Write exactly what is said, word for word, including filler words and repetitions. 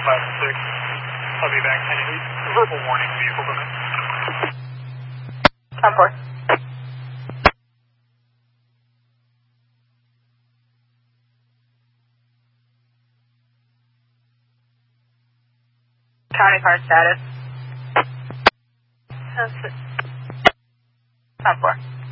five six. I'll be back ten eight. Verbal warning, vehicle limit. ten four. County car status. ten four.